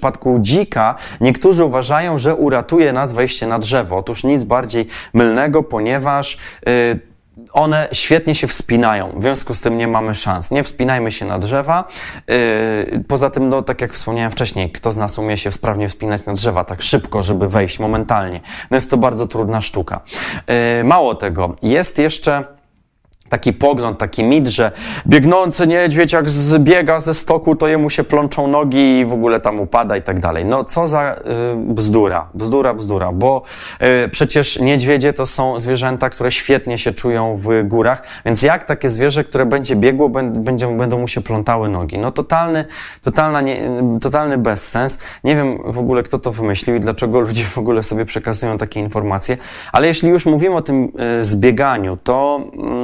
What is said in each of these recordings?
przypadku dzika niektórzy uważają, że uratuje nas wejście na drzewo. Otóż nic bardziej mylnego, ponieważ one świetnie się wspinają, w związku z tym nie mamy szans. Nie wspinajmy się na drzewa. Poza tym, no, tak jak wspomniałem wcześniej, kto z nas umie się sprawnie wspinać na drzewa tak szybko, żeby wejść momentalnie. No jest to bardzo trudna sztuka. Mało tego, jest jeszcze taki pogląd, taki mit, że biegnący niedźwiedź jak zbiega ze stoku, to jemu się plączą nogi i w ogóle tam upada i tak dalej. No co za bzdura, bo przecież niedźwiedzie to są zwierzęta, które świetnie się czują w górach, więc jak takie zwierzę, które będzie biegło, będą mu się plątały nogi? No totalny bezsens. Nie wiem w ogóle, kto to wymyślił i dlaczego ludzie w ogóle sobie przekazują takie informacje, ale jeśli już mówimy o tym zbieganiu, to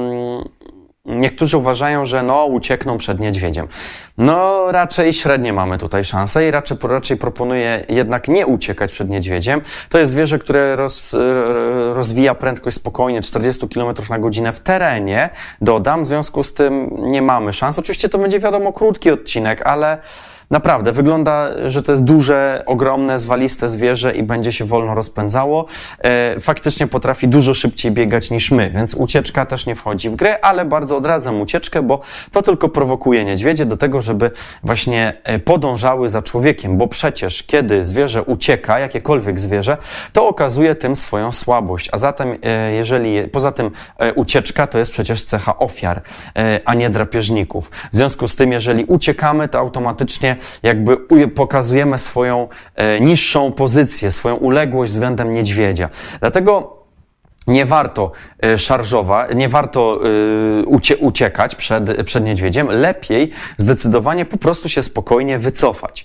niektórzy uważają, że uciekną przed niedźwiedziem. No raczej średnie mamy tutaj szanse i raczej proponuję jednak nie uciekać przed niedźwiedziem. To jest zwierzę, które rozwija prędkość spokojnie 40 km na godzinę w terenie, dodam, w związku z tym nie mamy szans. Oczywiście to będzie wiadomo krótki odcinek, ale naprawdę wygląda, że to jest duże, ogromne, zwaliste zwierzę i będzie się wolno rozpędzało. Faktycznie potrafi dużo szybciej biegać niż my, więc ucieczka też nie wchodzi w grę, ale bardzo odradzam ucieczkę, bo to tylko prowokuje niedźwiedzie do tego, żeby właśnie podążały za człowiekiem, bo przecież kiedy zwierzę ucieka, jakiekolwiek zwierzę, to okazuje tym swoją słabość, a zatem poza tym ucieczka to jest przecież cecha ofiar, a nie drapieżników. W związku z tym, jeżeli uciekamy, to automatycznie jakby pokazujemy swoją niższą pozycję, swoją uległość względem niedźwiedzia. Dlatego nie warto szarżować, nie warto uciekać przed niedźwiedziem. Lepiej zdecydowanie po prostu się spokojnie wycofać.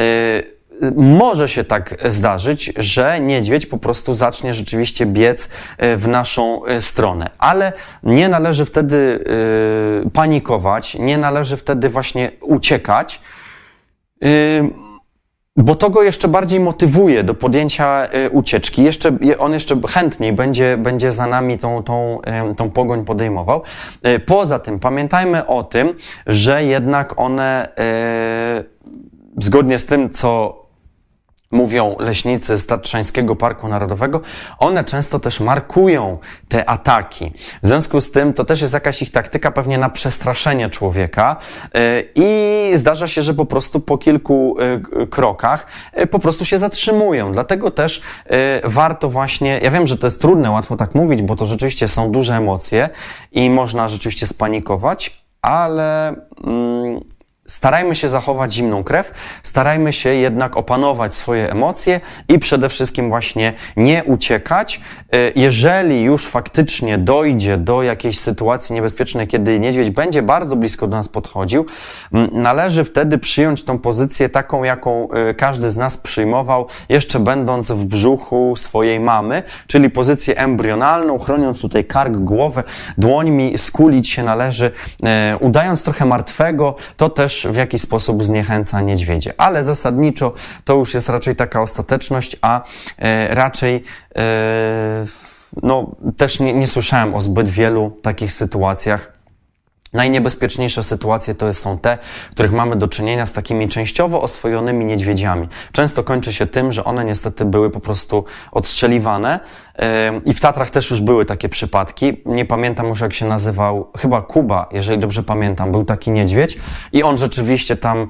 Może się tak zdarzyć, że niedźwiedź po prostu zacznie rzeczywiście biec w naszą stronę, ale nie należy wtedy panikować, nie należy wtedy właśnie uciekać, bo to go jeszcze bardziej motywuje do podjęcia ucieczki. On jeszcze chętniej będzie za nami tą pogoń podejmował. Poza tym pamiętajmy o tym, że jednak one zgodnie z tym, co mówią leśnicy z Tatrzańskiego Parku Narodowego, one często też markują te ataki. W związku z tym to też jest jakaś ich taktyka pewnie na przestraszenie człowieka i zdarza się, że po prostu po kilku krokach po prostu się zatrzymują. Dlatego też warto właśnie, ja wiem, że to jest trudne, łatwo tak mówić, bo to rzeczywiście są duże emocje i można rzeczywiście spanikować, ale starajmy się zachować zimną krew, starajmy się jednak opanować swoje emocje i przede wszystkim właśnie nie uciekać. Jeżeli już faktycznie dojdzie do jakiejś sytuacji niebezpiecznej, kiedy niedźwiedź będzie bardzo blisko do nas podchodził, należy wtedy przyjąć tą pozycję taką, jaką każdy z nas przyjmował, jeszcze będąc w brzuchu swojej mamy, czyli pozycję embrionalną, chroniąc tutaj kark, głowę, dłońmi, skulić się należy, udając trochę martwego, to też w jakiś sposób zniechęca niedźwiedzie. Ale zasadniczo to już jest raczej taka ostateczność, a raczej też nie słyszałem o zbyt wielu takich sytuacjach. Najniebezpieczniejsze sytuacje to są te, w których mamy do czynienia z takimi częściowo oswojonymi niedźwiedziami. Często kończy się tym, że one niestety były po prostu odstrzeliwane i w Tatrach też już były takie przypadki. Nie pamiętam już, jak się nazywał, chyba Kuba, jeżeli dobrze pamiętam, był taki niedźwiedź i on rzeczywiście tam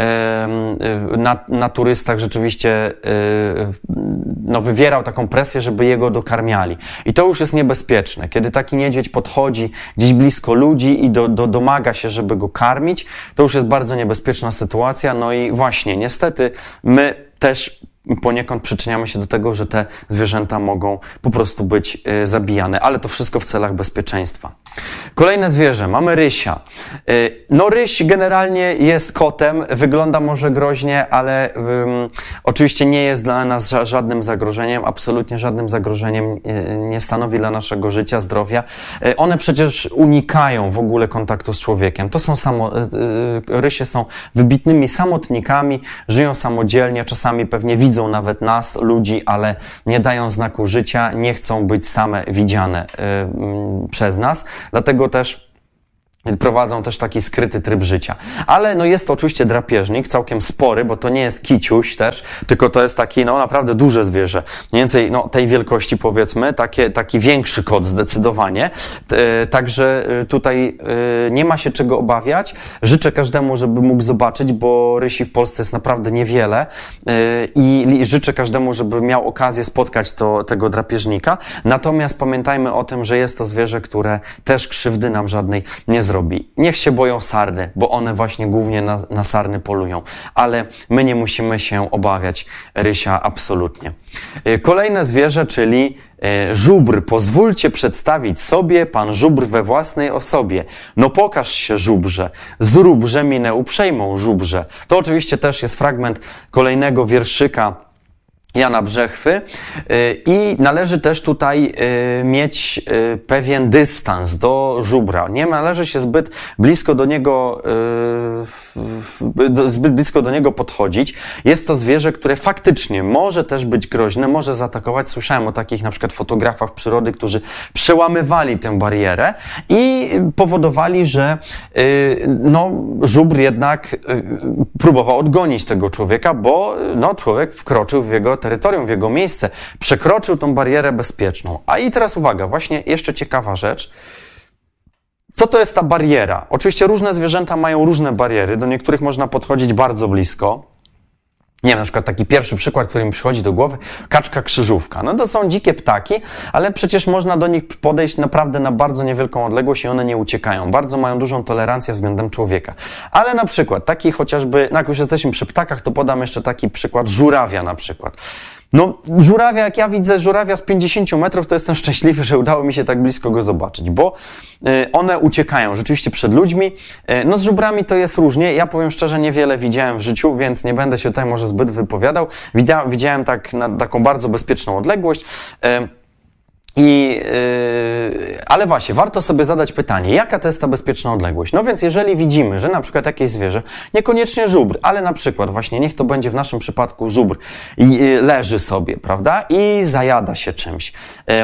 na turystach rzeczywiście wywierał taką presję, żeby jego dokarmiali. I to już jest niebezpieczne. Kiedy taki niedźwiedź podchodzi gdzieś blisko ludzi i domaga się, żeby go karmić, to już jest bardzo niebezpieczna sytuacja. No i właśnie, niestety, my też poniekąd przyczyniamy się do tego, że te zwierzęta mogą po prostu być zabijane, ale to wszystko w celach bezpieczeństwa. Kolejne zwierzę, mamy rysia. No ryś generalnie jest kotem, wygląda może groźnie, ale oczywiście nie jest dla nas żadnym zagrożeniem, absolutnie żadnym zagrożeniem nie stanowi dla naszego życia, zdrowia. One przecież unikają w ogóle kontaktu z człowiekiem. Rysie są wybitnymi samotnikami, żyją samodzielnie, czasami pewnie widzą nawet nas, ludzi, ale nie dają znaku życia, nie chcą być same widziane przez nas. Dlatego też prowadzą też taki skryty tryb życia. Ale no jest to oczywiście drapieżnik, całkiem spory, bo to nie jest kiciuś też, tylko to jest taki no naprawdę duże zwierzę. Mniej więcej no, tej wielkości powiedzmy, taki większy kot zdecydowanie. Także tutaj nie ma się czego obawiać. Życzę każdemu, żeby mógł zobaczyć, bo rysi w Polsce jest naprawdę niewiele i życzę każdemu, żeby miał okazję spotkać tego drapieżnika. Natomiast pamiętajmy o tym, że jest to zwierzę, które też krzywdy nam żadnej nie zrobi. Niech się boją sarny, bo one właśnie głównie na sarny polują, ale my nie musimy się obawiać rysia absolutnie. Kolejne zwierzę, czyli żubr. Pozwólcie przedstawić sobie pan żubr we własnej osobie. No pokaż się, żubrze, zróbże minę uprzejmą, żubrze. To oczywiście też jest fragment kolejnego wierszyka Jana Brzechwy i należy też tutaj mieć pewien dystans do żubra. Nie należy się zbyt blisko do niego podchodzić. Jest to zwierzę, które faktycznie może też być groźne, może zaatakować. Słyszałem o takich na przykład fotografach przyrody, którzy przełamywali tę barierę i powodowali, że no, żubr jednak próbował odgonić tego człowieka, bo no, człowiek wkroczył w jego terytorium, w jego miejsce, przekroczył tą barierę bezpieczną. A i teraz uwaga, właśnie jeszcze ciekawa rzecz. Co to jest ta bariera? Oczywiście różne zwierzęta mają różne bariery, do niektórych można podchodzić bardzo blisko. Nie wiem, na przykład taki pierwszy przykład, który mi przychodzi do głowy, kaczka krzyżówka. No to są dzikie ptaki, ale przecież można do nich podejść naprawdę na bardzo niewielką odległość i one nie uciekają. Bardzo mają dużą tolerancję względem człowieka. Ale na przykład taki chociażby, no jak już jesteśmy przy ptakach, to podam jeszcze taki przykład żurawia na przykład. No, żurawia, jak ja widzę żurawia z 50 metrów, to jestem szczęśliwy, że udało mi się tak blisko go zobaczyć, bo one uciekają rzeczywiście przed ludźmi. No, z żubrami to jest różnie. Ja powiem szczerze, niewiele widziałem w życiu, więc nie będę się tutaj może zbyt wypowiadał. Widziałem tak na taką bardzo bezpieczną odległość. Ale właśnie, warto sobie zadać pytanie, jaka to jest ta bezpieczna odległość? No więc jeżeli widzimy, że na przykład jakieś zwierzę, niekoniecznie żubr, ale na przykład właśnie, niech to będzie w naszym przypadku żubr, leży sobie, prawda, i zajada się czymś,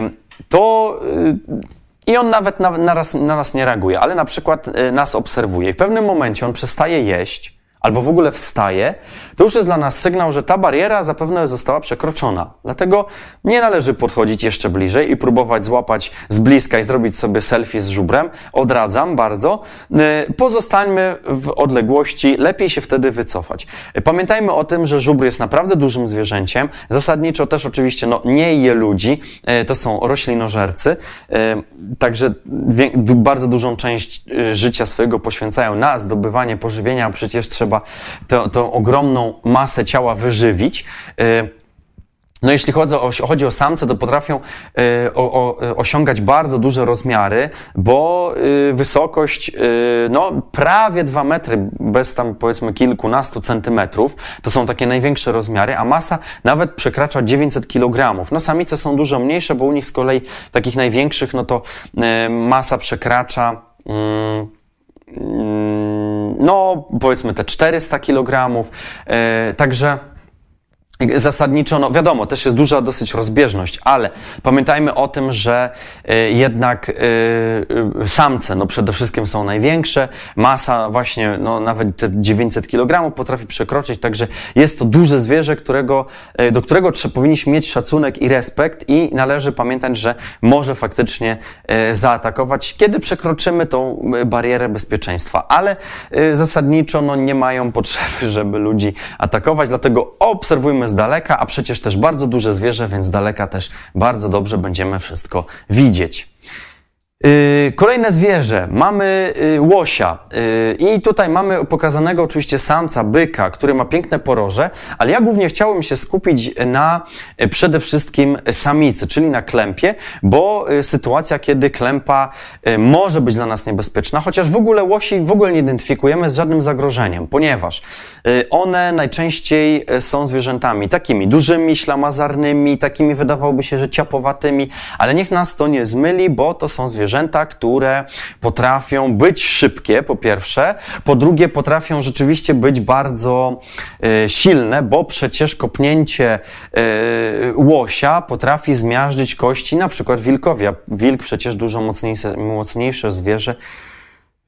i on nawet na nas nie reaguje, ale na przykład nas obserwuje i w pewnym momencie on przestaje jeść, albo w ogóle wstaje, to już jest dla nas sygnał, że ta bariera zapewne została przekroczona. Dlatego nie należy podchodzić jeszcze bliżej i próbować złapać z bliska i zrobić sobie selfie z żubrem. Odradzam bardzo. Pozostańmy w odległości, lepiej się wtedy wycofać. Pamiętajmy o tym, że żubr jest naprawdę dużym zwierzęciem. Zasadniczo też oczywiście nie je ludzi, to są roślinożercy, także bardzo dużą część życia swojego poświęcają na zdobywanie pożywienia, a przecież trzeba tą ogromną masę ciała wyżywić. No jeśli chodzi o samce, to potrafią osiągać bardzo duże rozmiary, bo wysokość prawie 2 metry, bez tam powiedzmy kilkunastu centymetrów, to są takie największe rozmiary, a masa nawet przekracza 900 kg. No samice są dużo mniejsze, bo u nich z kolei takich największych, no to masa przekracza powiedzmy te 400 kg, także zasadniczo, no wiadomo, też jest duża dosyć rozbieżność, ale pamiętajmy o tym, że jednak samce, no przede wszystkim są największe, masa właśnie, no nawet te 900 kg potrafi przekroczyć, także jest to duże zwierzę, do którego powinniśmy mieć szacunek i respekt i należy pamiętać, że może faktycznie zaatakować, kiedy przekroczymy tą barierę bezpieczeństwa, ale zasadniczo, no nie mają potrzeby, żeby ludzi atakować, dlatego obserwujmy z daleka, a przecież też bardzo duże zwierzę, więc z daleka też bardzo dobrze będziemy wszystko widzieć. Kolejne zwierzę, mamy łosia i tutaj mamy pokazanego oczywiście samca, byka, który ma piękne poroże, ale ja głównie chciałem się skupić na przede wszystkim samicy, czyli na klępie, bo sytuacja, kiedy klępa może być dla nas niebezpieczna, chociaż w ogóle łosi w ogóle nie identyfikujemy z żadnym zagrożeniem, ponieważ one najczęściej są zwierzętami takimi dużymi, ślamazarnymi, takimi wydawałoby się, że ciapowatymi, ale niech nas to nie zmyli, bo to są zwierzęta, które potrafią być szybkie, po pierwsze, po drugie potrafią rzeczywiście być bardzo silne, bo przecież kopnięcie łosia potrafi zmiażdżyć kości na przykład wilkowi, a wilk przecież dużo mocniejsze zwierzę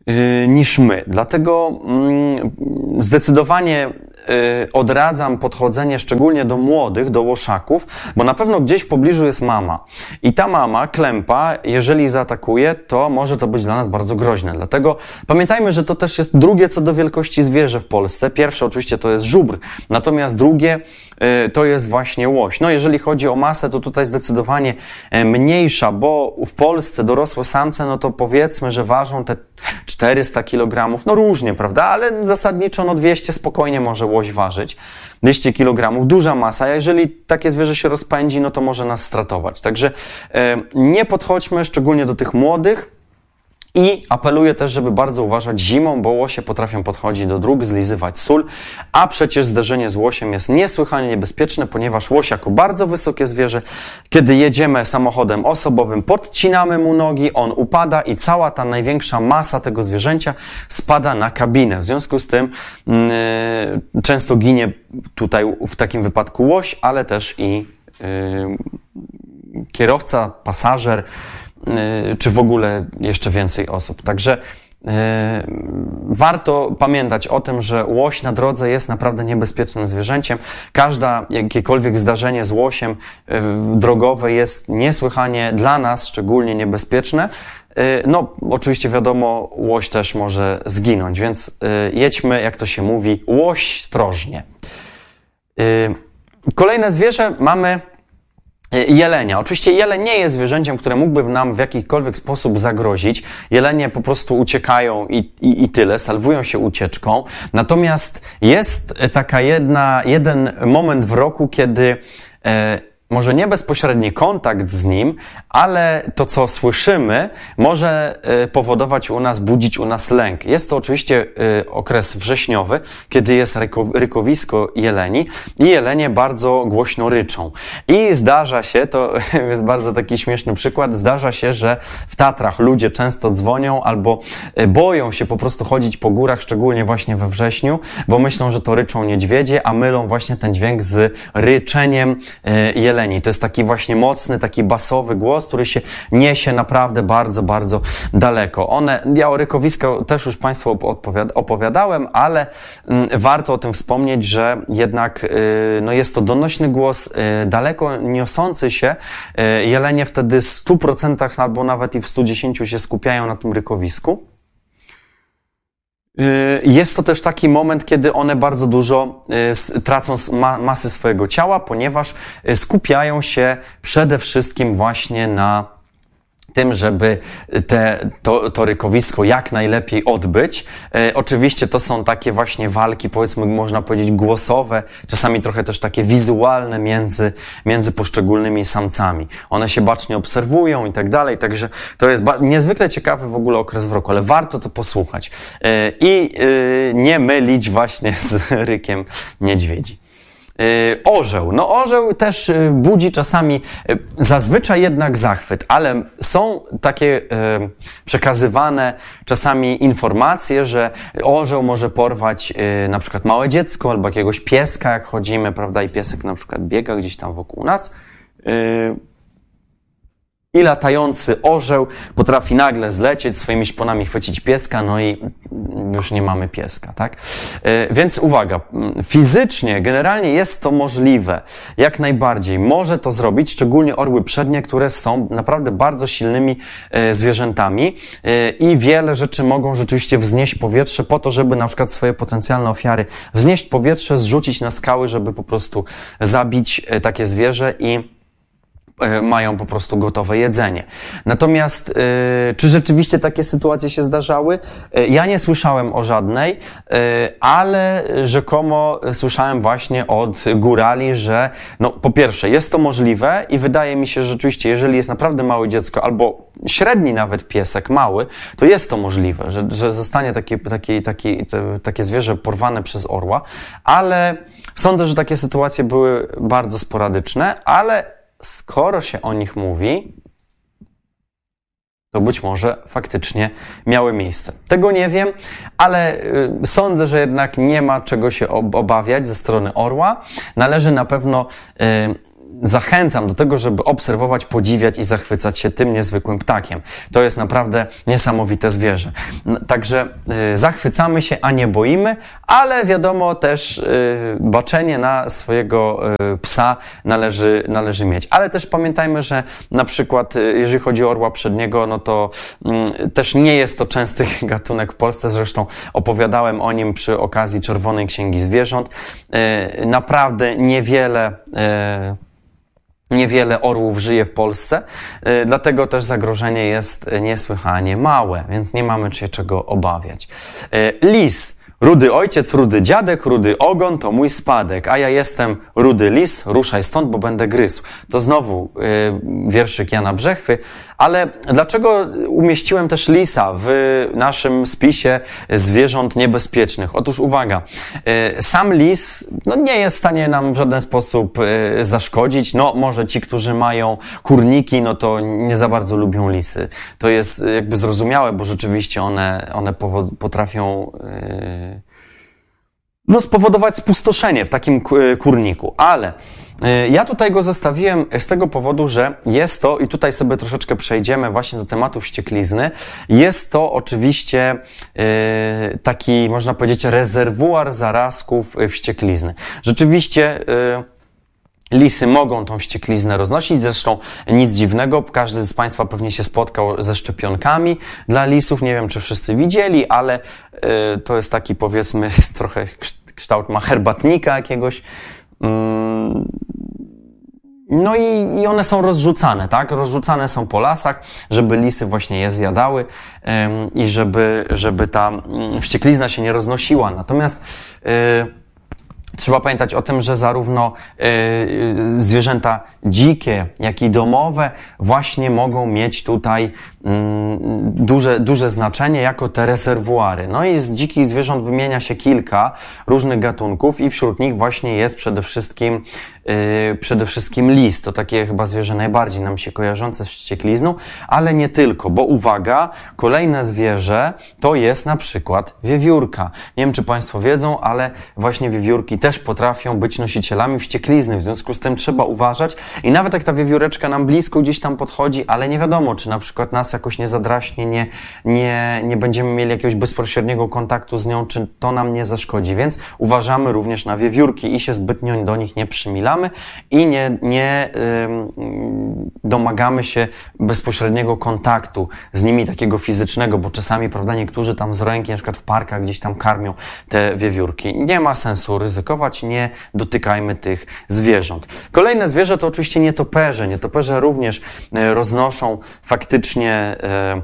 niż my. Dlatego zdecydowanie odradzam podchodzenie szczególnie do młodych, do łoszaków, bo na pewno gdzieś w pobliżu jest mama. I ta mama, klępa, jeżeli zaatakuje, to może to być dla nas bardzo groźne. Dlatego pamiętajmy, że to też jest drugie co do wielkości zwierzę w Polsce. Pierwsze oczywiście to jest żubr, natomiast drugie to jest właśnie łoś. No jeżeli chodzi o masę, to tutaj zdecydowanie mniejsza, bo w Polsce dorosłe samce, no to powiedzmy, że ważą te 400 kg, no różnie, prawda, ale zasadniczo no 200 spokojnie może łoś ważyć, 200 kg, duża masa, a jeżeli takie zwierzę się rozpędzi, no to może nas stratować. Także nie podchodźmy szczególnie do tych młodych i apeluję też, żeby bardzo uważać zimą, bo łosie potrafią podchodzić do dróg, zlizywać sól, a przecież zderzenie z łosiem jest niesłychanie niebezpieczne, ponieważ łoś jako bardzo wysokie zwierzę, kiedy jedziemy samochodem osobowym, podcinamy mu nogi, on upada i cała ta największa masa tego zwierzęcia spada na kabinę. W związku z tym często ginie tutaj w takim wypadku łoś, ale też i kierowca, pasażer, czy w ogóle jeszcze więcej osób. Także warto pamiętać o tym, że łoś na drodze jest naprawdę niebezpiecznym zwierzęciem. Jakiekolwiek zdarzenie z łosiem drogowe jest niesłychanie dla nas szczególnie niebezpieczne. No, oczywiście wiadomo, łoś też może zginąć, więc jedźmy, jak to się mówi, łoś ostrożnie. Kolejne zwierzę mamy jelenia. Oczywiście jeleń nie jest zwierzęciem, które mógłby nam w jakikolwiek sposób zagrozić. Jelenie po prostu uciekają i tyle, salwują się ucieczką. Natomiast jest jeden moment w roku, kiedy może nie bezpośredni kontakt z nim, ale to, co słyszymy, może budzić u nas lęk. Jest to oczywiście okres wrześniowy, kiedy jest rykowisko jeleni i jelenie bardzo głośno ryczą. I zdarza się, to jest bardzo taki śmieszny przykład, zdarza się, że w Tatrach ludzie często dzwonią albo boją się po prostu chodzić po górach, szczególnie właśnie we wrześniu, bo myślą, że to ryczą niedźwiedzie, a mylą właśnie ten dźwięk z ryczeniem jeleni. To jest taki właśnie mocny, taki basowy głos, który się niesie naprawdę bardzo, bardzo daleko. Ja o rykowiskach też już Państwu opowiadałem, ale warto o tym wspomnieć, że jednak no jest to donośny głos, daleko niosący się. Jelenie wtedy w 100% albo nawet i w 110% się skupiają na tym rykowisku. Jest to też taki moment, kiedy one bardzo dużo tracą masy swojego ciała, ponieważ skupiają się przede wszystkim właśnie na tym, żeby to rykowisko jak najlepiej odbyć. Oczywiście to są takie właśnie walki, powiedzmy, można powiedzieć głosowe, czasami trochę też takie wizualne między poszczególnymi samcami. One się bacznie obserwują i tak dalej, także to jest niezwykle ciekawy w ogóle okres w roku, ale warto to posłuchać i nie mylić właśnie z rykiem niedźwiedzi. Orzeł. No orzeł też budzi czasami, zazwyczaj jednak zachwyt, ale są takie przekazywane czasami informacje, że orzeł może porwać na przykład małe dziecko albo jakiegoś pieska, jak chodzimy, prawda, i piesek na przykład biega gdzieś tam wokół nas. I latający orzeł potrafi nagle zlecieć, swoimi szponami chwycić pieska, no i już nie mamy pieska, tak? Więc uwaga, fizycznie, generalnie jest to możliwe, jak najbardziej. Może to zrobić, szczególnie orły przednie, które są naprawdę bardzo silnymi zwierzętami i wiele rzeczy mogą rzeczywiście wznieść powietrze po to, żeby na przykład swoje potencjalne ofiary wznieść powietrze, zrzucić na skały, żeby po prostu zabić takie zwierzę i mają po prostu gotowe jedzenie. Natomiast czy rzeczywiście takie sytuacje się zdarzały? Ja nie słyszałem o żadnej, ale rzekomo słyszałem właśnie od górali, że no, po pierwsze jest to możliwe i wydaje mi się, że rzeczywiście, jeżeli jest naprawdę małe dziecko albo średni nawet piesek, mały, to jest to możliwe, że zostanie takie zwierzę porwane przez orła, ale sądzę, że takie sytuacje były bardzo sporadyczne, ale skoro się o nich mówi, to być może faktycznie miały miejsce. Tego nie wiem, ale sądzę, że jednak nie ma czego się obawiać ze strony orła. Należy na pewno zachęcam do tego, żeby obserwować, podziwiać i zachwycać się tym niezwykłym ptakiem. To jest naprawdę niesamowite zwierzę. Także zachwycamy się, a nie boimy, ale wiadomo też baczenie na swojego psa należy mieć. Ale też pamiętajmy, że na przykład jeżeli chodzi o orła przedniego, no to też nie jest to częsty gatunek w Polsce. Zresztą opowiadałem o nim przy okazji Czerwonej Księgi Zwierząt. Naprawdę niewiele orłów żyje w Polsce, dlatego też zagrożenie jest niesłychanie małe, więc nie mamy się czego obawiać. Lis. Rudy ojciec, rudy dziadek, rudy ogon to mój spadek, a ja jestem rudy lis, ruszaj stąd, bo będę gryzł. To znowu wierszyk Jana Brzechwy, ale dlaczego umieściłem też lisa w naszym spisie zwierząt niebezpiecznych? Otóż uwaga, sam lis nie jest w stanie nam w żaden sposób zaszkodzić. No może ci, którzy mają kurniki, no to nie za bardzo lubią lisy. To jest jakby zrozumiałe, bo rzeczywiście one potrafią spowodować spustoszenie w takim kurniku, ale ja tutaj go zostawiłem z tego powodu, że jest to, i tutaj sobie troszeczkę przejdziemy właśnie do tematu wścieklizny, jest to oczywiście taki, można powiedzieć, rezerwuar zarazków wścieklizny. Rzeczywiście lisy mogą tą wściekliznę roznosić, zresztą nic dziwnego, każdy z Państwa pewnie się spotkał ze szczepionkami dla lisów, nie wiem czy wszyscy widzieli, ale to jest taki, powiedzmy, trochę kształt ma herbatnika jakiegoś. No i one są rozrzucane, tak? Rozrzucane są po lasach, żeby lisy właśnie je zjadały i żeby ta wścieklizna się nie roznosiła. Natomiast trzeba pamiętać o tym, że zarówno zwierzęta dzikie, jak i domowe właśnie mogą mieć tutaj duże znaczenie jako te rezerwuary. No i z dzikich zwierząt wymienia się kilka różnych gatunków i wśród nich właśnie jest przede wszystkim lis. To takie chyba zwierzę najbardziej nam się kojarzące z wścieklizną, ale nie tylko, bo uwaga, kolejne zwierzę to jest na przykład wiewiórka. Nie wiem, czy Państwo wiedzą, ale właśnie wiewiórki też potrafią być nosicielami wścieklizny, w związku z tym trzeba uważać i nawet jak ta wiewióreczka nam blisko gdzieś tam podchodzi, ale nie wiadomo, czy na przykład nas jakoś nie zadraśnie, nie będziemy mieli jakiegoś bezpośredniego kontaktu z nią, czy to nam nie zaszkodzi, więc uważamy również na wiewiórki i się zbytnio do nich nie przymilamy i nie domagamy się bezpośredniego kontaktu z nimi, takiego fizycznego, bo czasami, prawda, niektórzy tam z ręki, na przykład w parkach gdzieś tam karmią te wiewiórki. Nie ma sensu ryzykować, nie dotykajmy tych zwierząt. Kolejne zwierzę to oczywiście nietoperze. Nietoperze również roznoszą faktycznie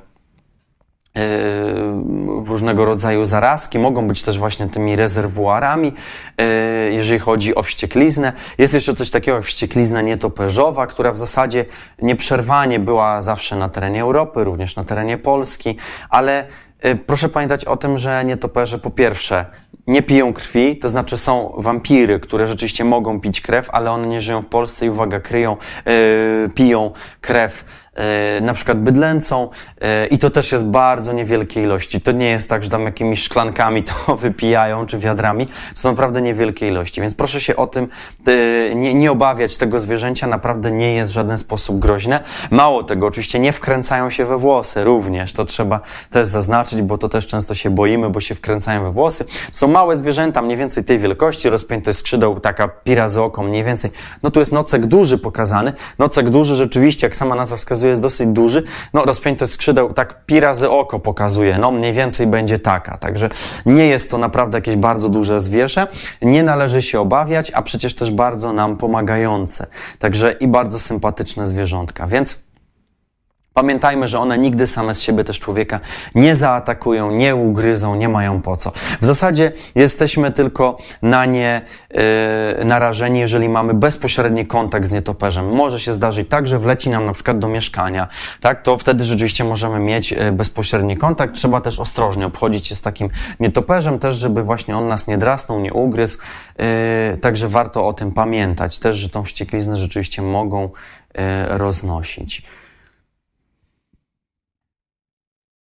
różnego rodzaju zarazki, mogą być też właśnie tymi rezerwuarami, jeżeli chodzi o wściekliznę. Jest jeszcze coś takiego jak wścieklizna nietoperzowa, która w zasadzie nieprzerwanie była zawsze na terenie Europy, również na terenie Polski, ale proszę pamiętać o tym, że nietoperze po pierwsze nie piją krwi, to znaczy są wampiry, które rzeczywiście mogą pić krew, ale one nie żyją w Polsce i uwaga, piją krew na przykład bydlęcą i to też jest bardzo niewielkie ilości. To nie jest tak, że tam jakimiś szklankami to wypijają czy wiadrami. To są naprawdę niewielkie ilości, więc proszę się o tym nie obawiać tego zwierzęcia, naprawdę nie jest w żaden sposób groźne. Mało tego, oczywiście nie wkręcają się we włosy również, to trzeba też zaznaczyć, bo to też często się boimy, bo się wkręcają we włosy. Są małe zwierzęta, mniej więcej tej wielkości, rozpiętość skrzydeł, taka pira z oko mniej więcej. No tu jest nocek duży pokazany. Nocek duży rzeczywiście, jak sama nazwa wskazuje, jest dosyć duży. No rozpiętość skrzydeł tak pira z oko pokazuje. No mniej więcej będzie taka. Także nie jest to naprawdę jakieś bardzo duże zwierzę. Nie należy się obawiać, a przecież też bardzo nam pomagające. Także i bardzo sympatyczne zwierzątka. Więc pamiętajmy, że one nigdy same z siebie też człowieka nie zaatakują, nie ugryzą, nie mają po co. W zasadzie jesteśmy tylko na nie narażeni, jeżeli mamy bezpośredni kontakt z nietoperzem. Może się zdarzyć tak, że wleci nam na przykład do mieszkania, tak? To wtedy rzeczywiście możemy mieć bezpośredni kontakt. Trzeba też ostrożnie obchodzić się z takim nietoperzem, też żeby właśnie on nas nie drasnął, nie ugryzł. Także warto o tym pamiętać też, że tą wściekliznę rzeczywiście mogą roznosić.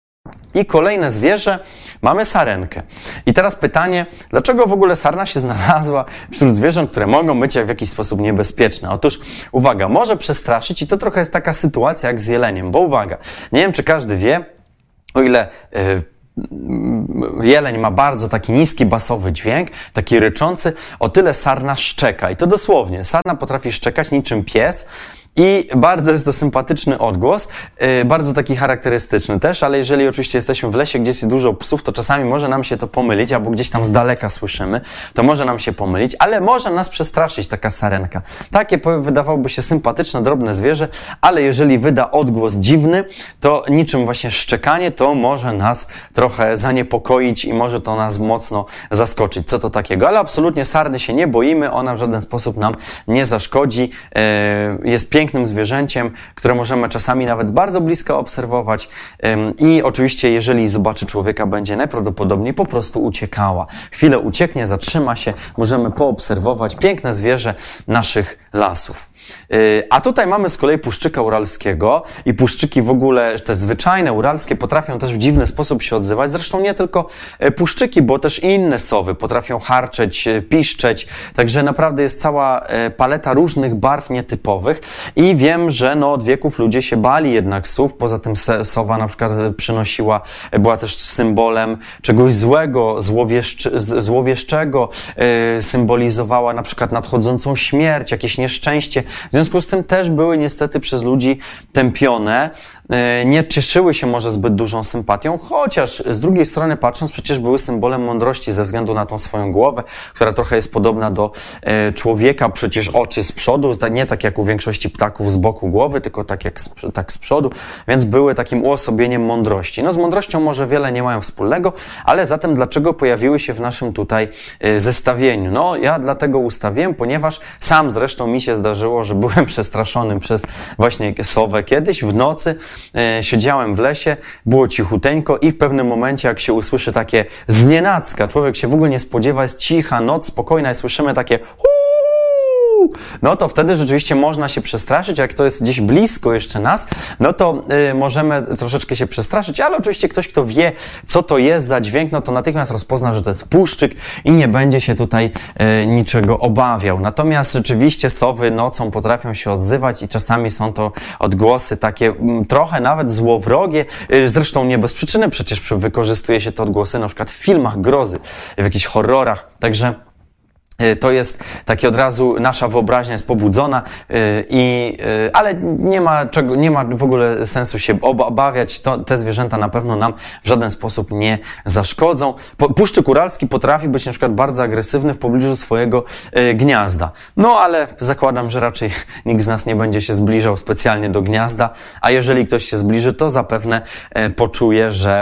I kolejne zwierzę, mamy sarenkę. I teraz pytanie, dlaczego w ogóle sarna się znalazła wśród zwierząt, które mogą być w jakiś sposób niebezpieczne? Otóż, uwaga, może przestraszyć i to trochę jest taka sytuacja jak z jeleniem, bo uwaga, nie wiem, czy każdy wie, o ile jeleń ma bardzo taki niski, basowy dźwięk, taki ryczący, o tyle sarna szczeka. I to dosłownie, sarna potrafi szczekać niczym pies, i bardzo jest to sympatyczny odgłos, bardzo taki charakterystyczny też, ale jeżeli oczywiście jesteśmy w lesie, gdzie jest dużo psów, to czasami może nam się to pomylić, albo gdzieś tam z daleka słyszymy, to może nam się pomylić, ale może nas przestraszyć taka sarenka. Takie wydawałoby się sympatyczne, drobne zwierzę, ale jeżeli wyda odgłos dziwny, to niczym właśnie szczekanie, to może nas trochę zaniepokoić i może to nas mocno zaskoczyć. Co to takiego? Ale absolutnie sarny się nie boimy, ona w żaden sposób nam nie zaszkodzi. Jest pięknym zwierzęciem, które możemy czasami nawet z bardzo bliska obserwować i oczywiście jeżeli zobaczy człowieka, będzie najprawdopodobniej po prostu uciekała. Chwilę ucieknie, zatrzyma się, możemy poobserwować piękne zwierzę naszych lasów. A tutaj mamy z kolei puszczyka uralskiego i puszczyki w ogóle, te zwyczajne uralskie, potrafią też w dziwny sposób się odzywać. Zresztą nie tylko puszczyki, bo też inne sowy potrafią harczeć, piszczeć. Także naprawdę jest cała paleta różnych barw nietypowych i wiem, że od wieków ludzie się bali jednak sów. Poza tym sowa na przykład była też symbolem czegoś złego, złowieszczego, symbolizowała na przykład nadchodzącą śmierć, jakieś nieszczęście. W związku z tym też były niestety przez ludzi tępione, nie cieszyły się może zbyt dużą sympatią, chociaż z drugiej strony patrząc przecież były symbolem mądrości ze względu na tą swoją głowę, która trochę jest podobna do człowieka, przecież oczy z przodu, nie tak jak u większości ptaków z boku głowy, tylko tak z przodu, więc były takim uosobieniem mądrości. Z mądrością może wiele nie mają wspólnego, ale zatem dlaczego pojawiły się w naszym tutaj zestawieniu? Ja dlatego ustawiłem, ponieważ sam zresztą mi się zdarzyło, że byłem przestraszony przez właśnie sowę kiedyś w nocy, siedziałem w lesie, było cichuteńko i w pewnym momencie, jak się usłyszy takie znienacka, człowiek się w ogóle nie spodziewa, jest cicha, noc spokojna i słyszymy takie to wtedy rzeczywiście można się przestraszyć, jak to jest gdzieś blisko jeszcze nas, to możemy troszeczkę się przestraszyć, ale oczywiście ktoś, kto wie, co to jest za dźwięk, to natychmiast rozpozna, że to jest puszczyk i nie będzie się tutaj niczego obawiał. Natomiast rzeczywiście sowy nocą potrafią się odzywać i czasami są to odgłosy takie trochę nawet złowrogie, zresztą nie bez przyczyny, przecież wykorzystuje się te odgłosy na przykład w filmach grozy, w jakichś horrorach, także to jest takie od razu, nasza wyobraźnia jest pobudzona, ale nie ma w ogóle sensu się obawiać, te zwierzęta na pewno nam w żaden sposób nie zaszkodzą. Puszczyk uralski potrafi być na przykład bardzo agresywny w pobliżu swojego gniazda. Ale zakładam, że raczej nikt z nas nie będzie się zbliżał specjalnie do gniazda, a jeżeli ktoś się zbliży, to zapewne poczuje, że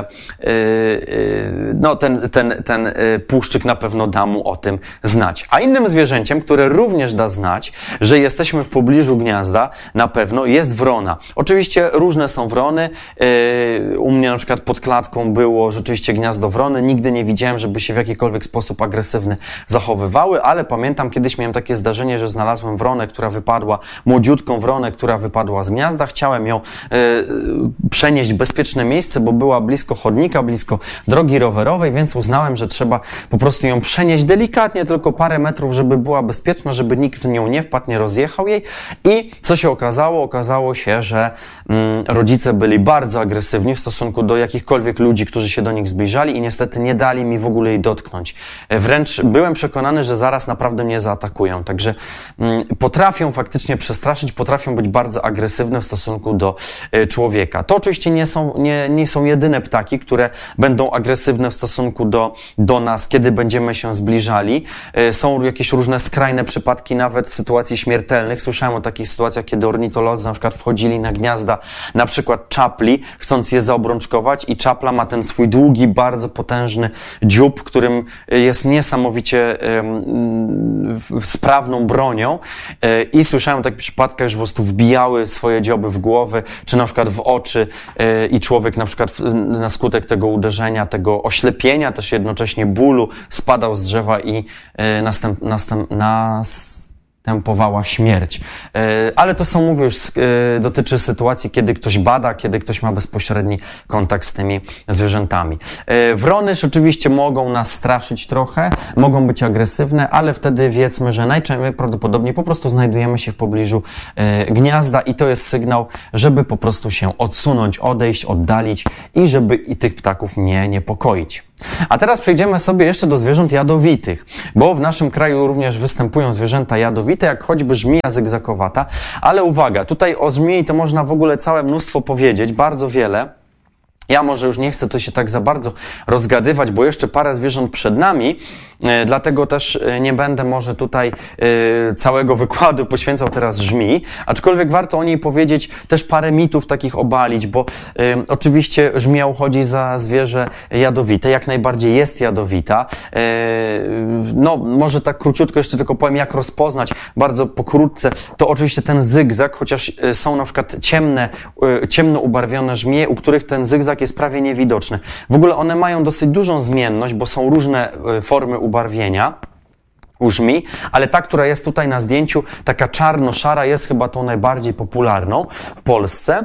ten puszczyk na pewno da mu o tym znać. A innym zwierzęciem, które również da znać, że jesteśmy w pobliżu gniazda, na pewno jest wrona. Oczywiście różne są wrony. U mnie na przykład pod klatką było rzeczywiście gniazdo wrony. Nigdy nie widziałem, żeby się w jakikolwiek sposób agresywny zachowywały, ale pamiętam, kiedyś miałem takie zdarzenie, że znalazłem wronę, młodziutką wronę, która wypadła z gniazda. Chciałem ją przenieść w bezpieczne miejsce, bo była blisko chodnika, blisko drogi rowerowej, więc uznałem, że trzeba po prostu ją przenieść delikatnie, tylko parę metrów, żeby była bezpieczna, żeby nikt w nią nie wpadł, nie rozjechał jej. I co się okazało? Okazało się, że rodzice byli bardzo agresywni w stosunku do jakichkolwiek ludzi, którzy się do nich zbliżali i niestety nie dali mi w ogóle jej dotknąć. Wręcz byłem przekonany, że zaraz naprawdę mnie zaatakują. Także potrafią faktycznie przestraszyć, potrafią być bardzo agresywne w stosunku do człowieka. To oczywiście nie są jedyne ptaki, które będą agresywne w stosunku do nas, kiedy będziemy się zbliżali. Są jakieś różne skrajne przypadki, nawet sytuacji śmiertelnych. Słyszałem o takich sytuacjach, kiedy ornitolodzy na przykład wchodzili na gniazda na przykład czapli, chcąc je zaobrączkować i czapla ma ten swój długi, bardzo potężny dziób, którym jest niesamowicie sprawną bronią i słyszałem o takich przypadkach, że po prostu wbijały swoje dzioby w głowę, czy na przykład w oczy i człowiek na przykład na skutek tego uderzenia, tego oślepienia, też jednocześnie bólu, spadał z drzewa i następowała śmierć. Ale to są, mówię już, dotyczy sytuacji, kiedy ktoś bada, kiedy ktoś ma bezpośredni kontakt z tymi zwierzętami. Wrony rzeczywiście mogą nas straszyć trochę, mogą być agresywne, ale wtedy wiedzmy, że najprawdopodobniej po prostu znajdujemy się w pobliżu gniazda i to jest sygnał, żeby po prostu się odsunąć, odejść, oddalić i żeby i tych ptaków nie niepokoić. A teraz przejdziemy sobie jeszcze do zwierząt jadowitych, bo w naszym kraju również występują zwierzęta jadowite, jak choćby żmija zygzakowata, ale uwaga, tutaj o żmii to można w ogóle całe mnóstwo powiedzieć, bardzo wiele. Ja może już nie chcę tu się tak za bardzo rozgadywać, bo jeszcze parę zwierząt przed nami, dlatego też nie będę może tutaj całego wykładu poświęcał teraz żmii, aczkolwiek warto o niej powiedzieć, też parę mitów takich obalić, bo oczywiście żmija uchodzi za zwierzę jadowite, jak najbardziej jest jadowita. No może tak króciutko jeszcze tylko powiem, jak rozpoznać, bardzo pokrótce, to oczywiście ten zygzak, chociaż są na przykład ciemno ubarwione żmije, u których ten zygzak jest prawie niewidoczny. W ogóle one mają dosyć dużą zmienność, bo są różne formy ubarwienia u żmi, ale ta, która jest tutaj na zdjęciu, taka czarno-szara, jest chyba tą najbardziej popularną w Polsce.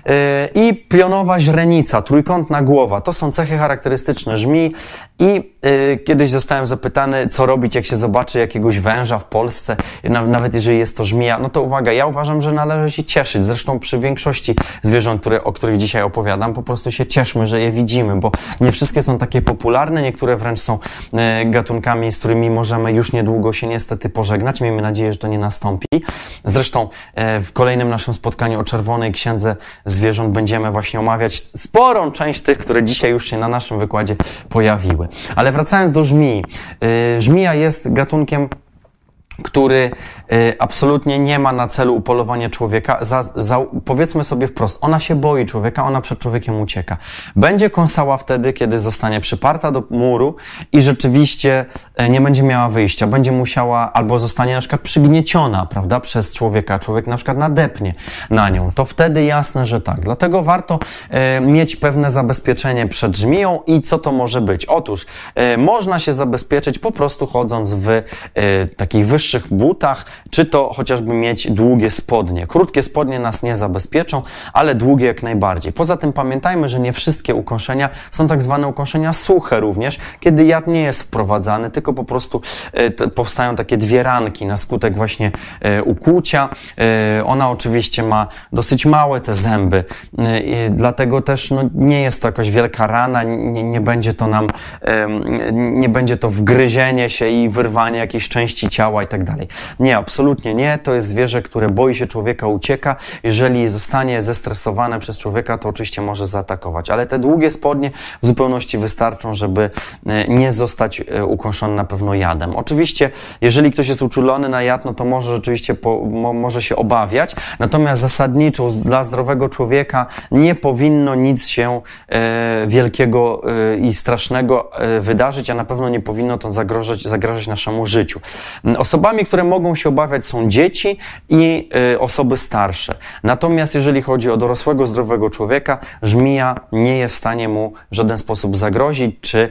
I pionowa źrenica, trójkątna głowa, to są cechy charakterystyczne żmi i kiedyś zostałem zapytany, co robić, jak się zobaczy jakiegoś węża w Polsce, nawet jeżeli jest to żmija. No to uwaga, ja uważam, że należy się cieszyć. Zresztą przy większości zwierząt, o których dzisiaj opowiadam, po prostu się cieszmy, że je widzimy, bo nie wszystkie są takie popularne, niektóre wręcz są gatunkami, z którymi możemy już niedługo się niestety pożegnać. Miejmy nadzieję, że to nie nastąpi. Zresztą w kolejnym naszym spotkaniu o Czerwonej Księdze Zwierząt będziemy właśnie omawiać sporą część tych, które dzisiaj już się na naszym wykładzie pojawiły. Ale wracając do żmii. Żmija jest gatunkiem, który absolutnie nie ma na celu upolowania człowieka. Powiedzmy sobie wprost, ona się boi człowieka, ona przed człowiekiem ucieka. Będzie kąsała wtedy, kiedy zostanie przyparta do muru i rzeczywiście nie będzie miała wyjścia. Będzie musiała, albo zostanie na przykład przygnieciona, prawda, przez człowieka. Człowiek na przykład nadepnie na nią. To wtedy jasne, że tak. Dlatego warto mieć pewne zabezpieczenie przed żmiją i co to może być? Otóż można się zabezpieczyć po prostu chodząc w takich wyższych butach, czy to chociażby mieć długie spodnie. Krótkie spodnie nas nie zabezpieczą, ale długie jak najbardziej. Poza tym pamiętajmy, że nie wszystkie ukąszenia są tak zwane ukąszenia suche również, kiedy jad nie jest wprowadzany, tylko po prostu powstają takie dwie ranki na skutek właśnie ukłucia. Ona oczywiście ma dosyć małe te zęby, dlatego też no, nie jest to jakaś wielka rana, nie będzie to nam, nie będzie to wgryzienie się i wyrwanie jakiejś części ciała i tak dalej. Nie, absolutnie nie. To jest zwierzę, które boi się człowieka, ucieka. Jeżeli zostanie zestresowane przez człowieka, to oczywiście może zaatakować. Ale te długie spodnie w zupełności wystarczą, żeby nie zostać ukąszony na pewno jadem. Oczywiście, jeżeli ktoś jest uczulony na jad, no to może rzeczywiście może się obawiać. Natomiast zasadniczo dla zdrowego człowieka nie powinno nic się wielkiego i strasznego wydarzyć, a na pewno nie powinno to zagrażać naszemu życiu. Osobami, które mogą się obawiać, są dzieci i osoby starsze. Natomiast jeżeli chodzi o dorosłego, zdrowego człowieka, żmija nie jest w stanie mu w żaden sposób zagrozić, czy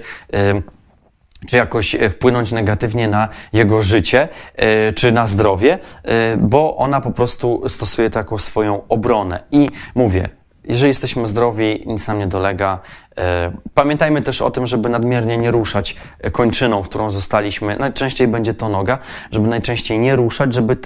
jakoś wpłynąć negatywnie na jego życie, czy na zdrowie, bo ona po prostu stosuje to jako swoją obronę. I mówię, jeżeli jesteśmy zdrowi, nic nam nie dolega. Pamiętajmy też o tym, żeby nadmiernie nie ruszać kończyną, w którą zostaliśmy. Najczęściej będzie to noga, żeby najczęściej nie ruszać, żeby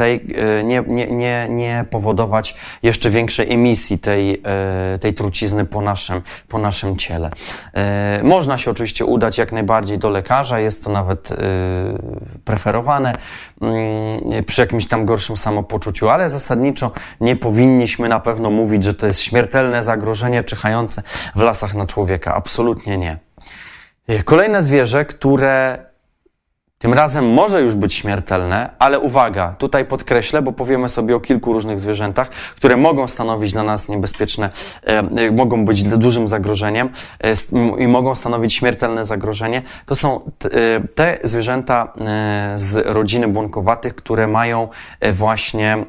nie powodować jeszcze większej emisji tej trucizny po naszym ciele. Można się oczywiście udać jak najbardziej do lekarza, jest to nawet preferowane przy jakimś tam gorszym samopoczuciu, ale zasadniczo nie powinniśmy na pewno mówić, że to jest śmiertelne zagrożenie czyhające w lasach na człowieka. Absolutnie nie. Kolejne zwierzę, które tym razem może już być śmiertelne, ale uwaga, tutaj podkreślę, bo powiemy sobie o kilku różnych zwierzętach, które mogą stanowić dla nas niebezpieczne, mogą być dużym zagrożeniem i mogą stanowić śmiertelne zagrożenie. To są te zwierzęta z rodziny błonkowatych, które mają właśnie,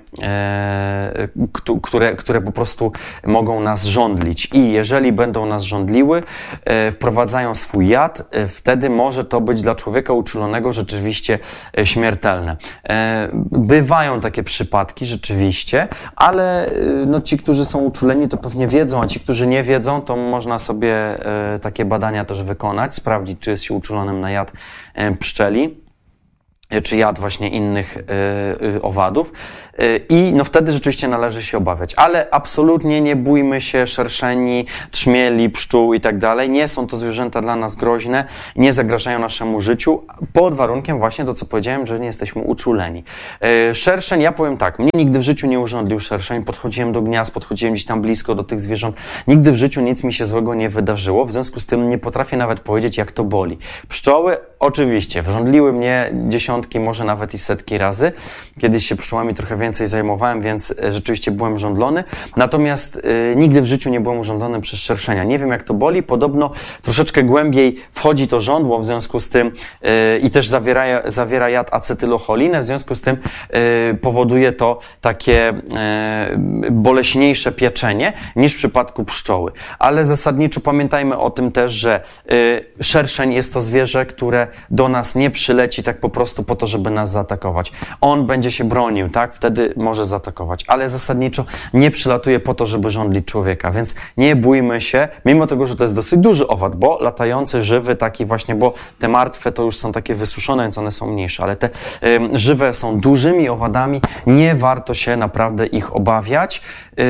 które po prostu mogą nas żądlić. I jeżeli będą nas żądliły, wprowadzają swój jad, wtedy może to być dla człowieka uczulonego rzeczywiście śmiertelne. Bywają takie przypadki rzeczywiście, ale no, ci, którzy są uczuleni, to pewnie wiedzą, a ci, którzy nie wiedzą, to można sobie takie badania też wykonać, sprawdzić, czy jest się uczulonym na jad pszczeli, czy jad właśnie innych owadów i no wtedy rzeczywiście należy się obawiać. Ale absolutnie nie bójmy się szerszeni, trzmieli, pszczół i tak dalej. Nie są to zwierzęta dla nas groźne, nie zagrażają naszemu życiu, pod warunkiem właśnie to, co powiedziałem, że nie jesteśmy uczuleni. Szerszeń, ja powiem tak, mnie nigdy w życiu nie urządlił szerszeń, podchodziłem do gniazd, podchodziłem gdzieś tam blisko do tych zwierząt, nigdy w życiu nic mi się złego nie wydarzyło, w związku z tym nie potrafię nawet powiedzieć, jak to boli. Pszczoły oczywiście wrządliły mnie dziesiątki, może nawet i setki razy. Kiedyś się pszczołami trochę więcej zajmowałem, więc rzeczywiście byłem żądlony. Natomiast nigdy w życiu nie byłem urządzony przez szerszenia. Nie wiem, jak to boli. Podobno troszeczkę głębiej wchodzi to żądło, w związku z tym i też zawiera jad acetylocholinę, w związku z tym powoduje to takie boleśniejsze pieczenie niż w przypadku pszczoły. Ale zasadniczo pamiętajmy o tym też, że szerszeń jest to zwierzę, które do nas nie przyleci tak po prostu po to, żeby nas zaatakować. On będzie się bronił, tak? Wtedy może zaatakować, ale zasadniczo nie przylatuje po to, żeby żądlić człowieka, więc nie bójmy się, mimo tego, że to jest dosyć duży owad, bo latający, żywy taki właśnie, bo te martwe to już są takie wysuszone, więc one są mniejsze, ale te żywe są dużymi owadami, nie warto się naprawdę ich obawiać.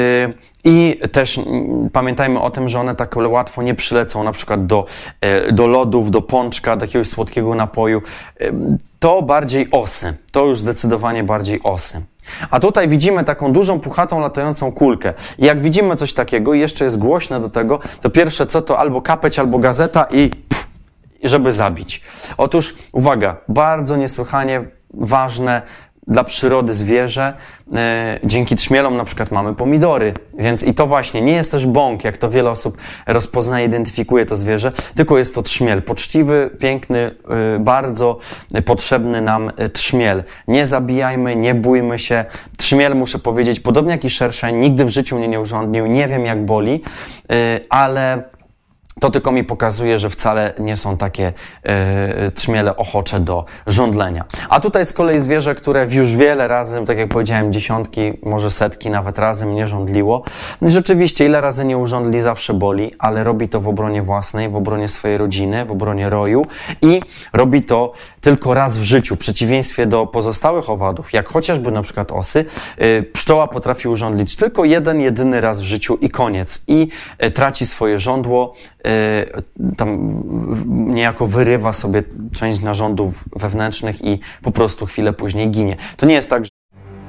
I też pamiętajmy o tym, że one tak łatwo nie przylecą na przykład do lodów, do pączka, do jakiegoś słodkiego napoju. To bardziej osy. To już zdecydowanie bardziej osy. A tutaj widzimy taką dużą, puchatą, latającą kulkę. I jak widzimy coś takiego i jeszcze jest głośne do tego, to pierwsze co to albo kapeć, albo gazeta i żeby zabić. Otóż, uwaga, bardzo niesłychanie ważne dla przyrody zwierzę. Dzięki trzmielom na przykład mamy pomidory, więc i to właśnie nie jest też bąk, jak to wiele osób rozpoznaje, identyfikuje to zwierzę, tylko jest to trzmiel. Poczciwy, piękny, bardzo potrzebny nam trzmiel. Nie zabijajmy, nie bójmy się. Trzmiel, muszę powiedzieć, podobnie jak i szerszeń, nigdy w życiu mnie nie urządnił, nie wiem jak boli, ale to tylko mi pokazuje, że wcale nie są takie trzmiele ochocze do żądlenia. A tutaj z kolei zwierzę, które już wiele razy, tak jak powiedziałem, dziesiątki, może setki nawet razy mnie żądliło. Rzeczywiście, ile razy nie urządli, zawsze boli, ale robi to w obronie własnej, w obronie swojej rodziny, w obronie roju i robi to tylko raz w życiu. W przeciwieństwie do pozostałych owadów, jak chociażby na przykład osy, pszczoła potrafi urządlić tylko jedyny raz w życiu i koniec. I traci swoje żądło, tam niejako wyrywa sobie część narządów wewnętrznych i po prostu chwilę później ginie. To nie jest tak, że...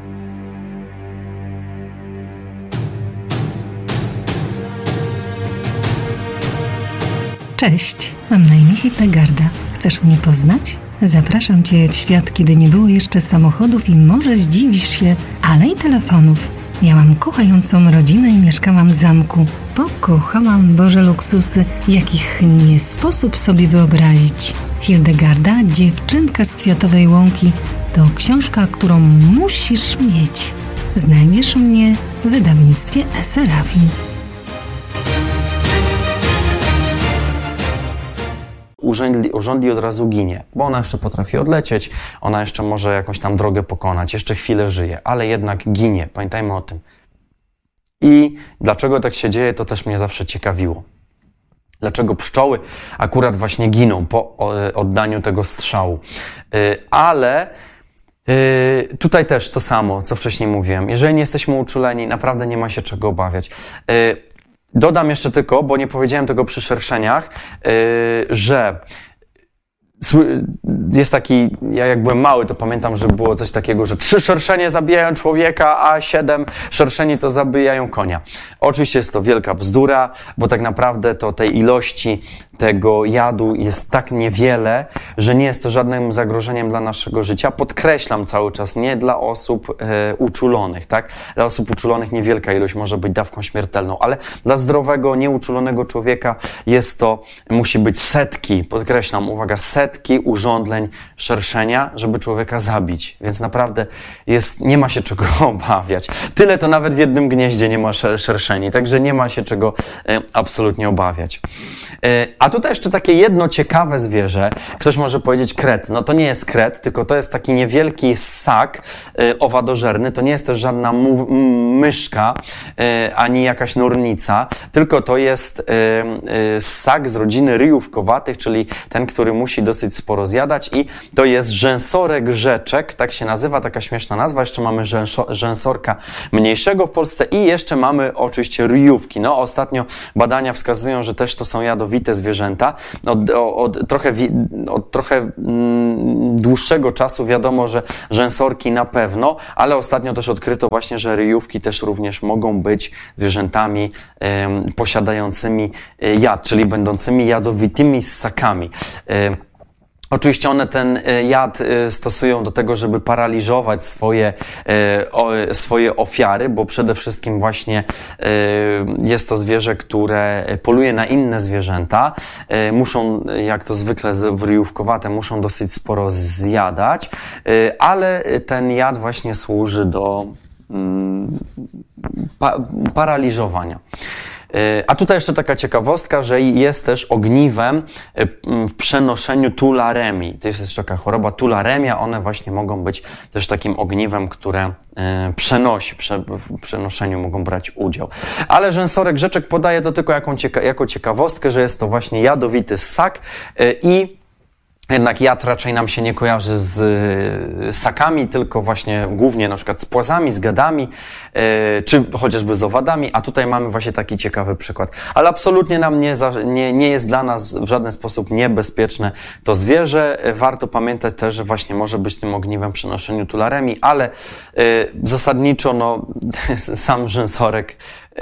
Cześć, mam na imię Hildegarda. Chcesz mnie poznać? Zapraszam Cię w świat, kiedy nie było jeszcze samochodów i może zdziwisz się, ale i telefonów. Miałam kochającą rodzinę i mieszkałam w zamku. Pokochałam Boże luksusy, jakich nie sposób sobie wyobrazić. Hildegarda, dziewczynka z Kwiatowej Łąki, to książka, którą musisz mieć. Znajdziesz mnie w wydawnictwie Eserafi. Urządli od razu ginie, bo ona jeszcze potrafi odlecieć, ona jeszcze może jakąś tam drogę pokonać, jeszcze chwilę żyje, ale jednak ginie. Pamiętajmy o tym. I dlaczego tak się dzieje, to też mnie zawsze ciekawiło. Dlaczego pszczoły akurat właśnie giną po oddaniu tego strzału. Ale tutaj też to samo, co wcześniej mówiłem. Jeżeli nie jesteśmy uczuleni, naprawdę nie ma się czego obawiać. Dodam jeszcze tylko, bo nie powiedziałem tego przy szerszeniach, że jest taki, ja jak byłem mały, to pamiętam, że było coś takiego, że 3 szerszenie zabijają człowieka, a 7 szerszeni to zabijają konia. Oczywiście jest to wielka bzdura, bo tak naprawdę to tej ilości tego jadu jest tak niewiele, że nie jest to żadnym zagrożeniem dla naszego życia. Podkreślam cały czas, nie dla osób uczulonych, tak? Dla osób uczulonych niewielka ilość może być dawką śmiertelną, ale dla zdrowego, nieuczulonego człowieka jest to, musi być setki, podkreślam, uwaga, setki setki urządzeń szerszenia, żeby człowieka zabić. Więc naprawdę nie ma się czego obawiać. Tyle to nawet w jednym gnieździe nie ma szerszeni, także nie ma się czego absolutnie obawiać. A tutaj jeszcze takie jedno ciekawe zwierzę. Ktoś może powiedzieć kret. No to nie jest kret, tylko to jest taki niewielki ssak owadożerny. To nie jest też żadna myszka, ani jakaś nornica, tylko to jest ssak z rodziny ryjówkowatych, czyli ten, który musi dosyć sporo zjadać, i to jest rzęsorek rzeczek, tak się nazywa, taka śmieszna nazwa. Jeszcze mamy rzęsorka mniejszego w Polsce i jeszcze mamy oczywiście ryjówki. No ostatnio badania wskazują, że też to są jadowite zwierzęta. Od trochę dłuższego czasu wiadomo, że rzęsorki na pewno, ale ostatnio też odkryto właśnie, że ryjówki też również mogą być zwierzętami posiadającymi jad, czyli będącymi jadowitymi ssakami. Oczywiście one ten jad stosują do tego, żeby paraliżować swoje ofiary, bo przede wszystkim właśnie jest to zwierzę, które poluje na inne zwierzęta. Muszą, jak to zwykle ryjówkowate, muszą dosyć sporo zjadać, ale ten jad właśnie służy do paraliżowania. A tutaj jeszcze taka ciekawostka, że jest też ogniwem w przenoszeniu tularemii. To jest taka choroba tularemia, one właśnie mogą być też takim ogniwem, które w przenoszeniu mogą brać udział. Ale rzęsorek rzeczek podaje to tylko jako ciekawostkę, że jest to właśnie jadowity ssak i jednak jad raczej nam się nie kojarzy z ssakami, tylko właśnie głównie na przykład z płazami, z gadami, czy chociażby z owadami, a tutaj mamy właśnie taki ciekawy przykład. Ale absolutnie nam nie jest dla nas w żaden sposób niebezpieczne to zwierzę. Warto pamiętać też, że właśnie może być tym ogniwem przy noszeniu tularemii, ale zasadniczo sam rzęsorek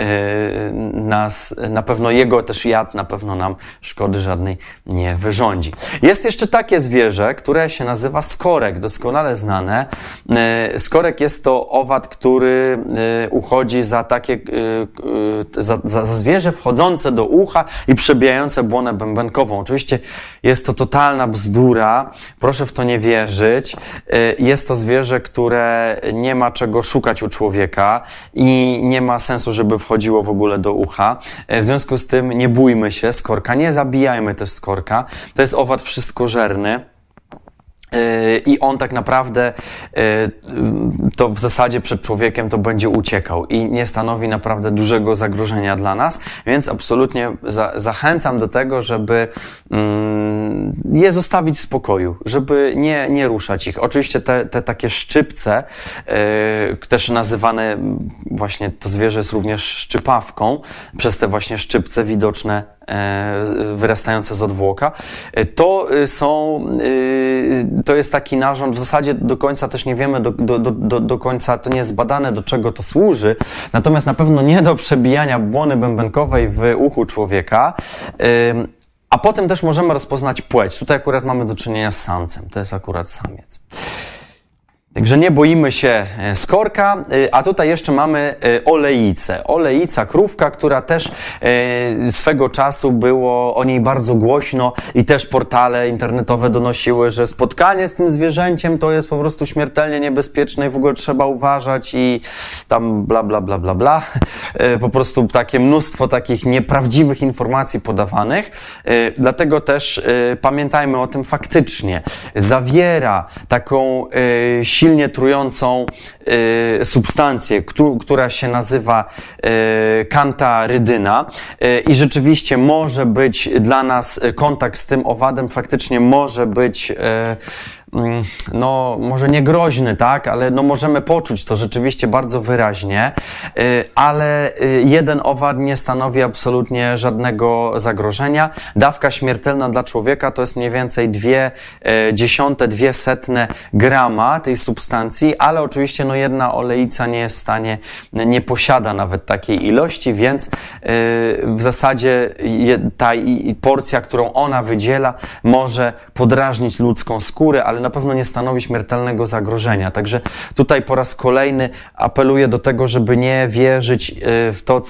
na pewno jego też jad na pewno nam szkody żadnej nie wyrządzi. Jest jeszcze takie zwierzę, które się nazywa skorek, doskonale znane. Skorek jest to owad, który uchodzi za takie za zwierzę wchodzące do ucha i przebijające błonę bębenkową. Oczywiście jest to totalna bzdura, proszę w to nie wierzyć. Jest to zwierzę, które nie ma czego szukać u człowieka i nie ma sensu, żeby wchodziło w ogóle do ucha. W związku z tym nie bójmy się skorka, nie zabijajmy też skorka. To jest owad wszystkożerny. I on tak naprawdę to w zasadzie przed człowiekiem to będzie uciekał i nie stanowi naprawdę dużego zagrożenia dla nas, więc absolutnie zachęcam do tego, żeby je zostawić w spokoju, żeby nie ruszać ich. Oczywiście te takie szczypce, też nazywane właśnie to zwierzę jest również szczypawką, przez te właśnie szczypce widoczne wyrastające z odwłoka, to jest taki narząd, w zasadzie do końca też nie wiemy, do końca to nie jest zbadane, do czego to służy, natomiast na pewno nie do przebijania błony bębenkowej w uchu człowieka, a potem też możemy rozpoznać płeć. Tutaj akurat mamy do czynienia z samcem, to jest akurat samiec. Także nie boimy się skorka, a tutaj jeszcze mamy olejicę. Olejca, krówka, która też swego czasu było o niej bardzo głośno i też portale internetowe donosiły, że spotkanie z tym zwierzęciem to jest po prostu śmiertelnie niebezpieczne i w ogóle trzeba uważać i tam bla, bla, bla, bla, bla. Po prostu takie mnóstwo takich nieprawdziwych informacji podawanych. Dlatego też pamiętajmy o tym faktycznie. Zawiera taką silnie trującą substancję, która się nazywa kantarydyna i rzeczywiście może być dla nas kontakt z tym owadem, faktycznie może być no może nie groźny, tak, ale no możemy poczuć to rzeczywiście bardzo wyraźnie, ale jeden owad nie stanowi absolutnie żadnego zagrożenia. Dawka śmiertelna dla człowieka to jest mniej więcej 0,2 grama tej substancji, ale oczywiście no jedna olejca nie jest w stanie, nie posiada nawet takiej ilości, więc w zasadzie ta porcja, którą ona wydziela, może podrażnić ludzką skórę, ale na pewno nie stanowi śmiertelnego zagrożenia. Także tutaj po raz kolejny apeluję do tego, żeby nie wierzyć w to, co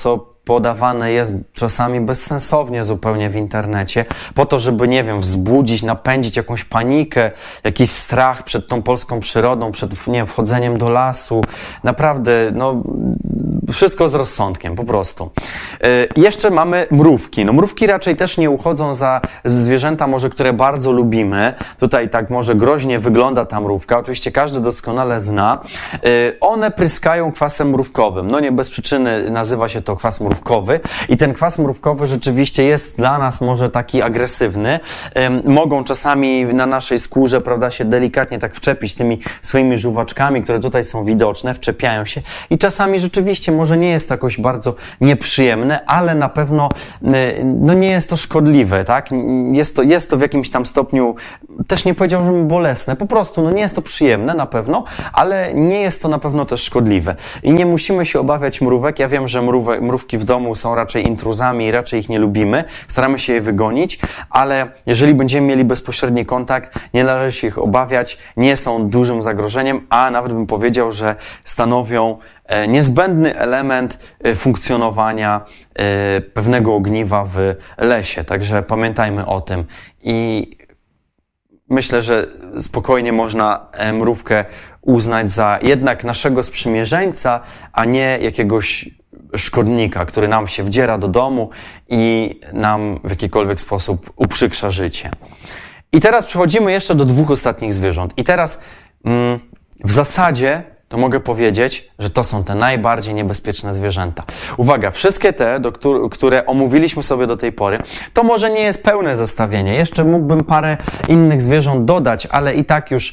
podawane jest czasami bezsensownie zupełnie w internecie, po to, żeby, nie wiem, wzbudzić, napędzić jakąś panikę, jakiś strach przed tą polską przyrodą, przed, nie wiem, wchodzeniem do lasu. Naprawdę, no, wszystko z rozsądkiem, po prostu. Jeszcze mamy mrówki. No, mrówki raczej też nie uchodzą za zwierzęta, może, które bardzo lubimy. Tutaj tak może groźnie wygląda ta mrówka. Oczywiście każdy doskonale zna. One pryskają kwasem mrówkowym. No nie bez przyczyny nazywa się to kwas mrówkowy. I ten kwas mrówkowy rzeczywiście jest dla nas może taki agresywny. Mogą czasami na naszej skórze, prawda, się delikatnie tak wczepić tymi swoimi żuwaczkami, które tutaj są widoczne, wczepiają się. I czasami rzeczywiście może nie jest to jakoś bardzo nieprzyjemne, ale na pewno no nie jest to szkodliwe, tak? Jest to w jakimś tam stopniu, też nie powiedziałbym bolesne, po prostu no nie jest to przyjemne na pewno, ale nie jest to na pewno też szkodliwe. I nie musimy się obawiać mrówek. Ja wiem, że mrówki w domu są raczej intruzami i raczej ich nie lubimy, staramy się je wygonić, ale jeżeli będziemy mieli bezpośredni kontakt, nie należy się ich obawiać, nie są dużym zagrożeniem, a nawet bym powiedział, że stanowią niezbędny element funkcjonowania pewnego ogniwa w lesie. Także pamiętajmy o tym. I myślę, że spokojnie można mrówkę uznać za jednak naszego sprzymierzeńca, a nie jakiegoś szkodnika, który nam się wdziera do domu i nam w jakikolwiek sposób uprzykrza życie. I teraz przechodzimy jeszcze do 2 ostatnich zwierząt. I teraz w zasadzie to mogę powiedzieć, że to są te najbardziej niebezpieczne zwierzęta. Uwaga, wszystkie te, które omówiliśmy sobie do tej pory, to może nie jest pełne zestawienie. Jeszcze mógłbym parę innych zwierząt dodać, ale i tak już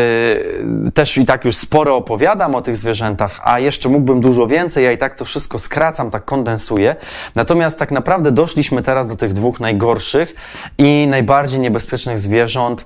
sporo opowiadam o tych zwierzętach, a jeszcze mógłbym dużo więcej, ja i tak to wszystko skracam, tak kondensuję. Natomiast tak naprawdę doszliśmy teraz do tych 2 najgorszych i najbardziej niebezpiecznych zwierząt.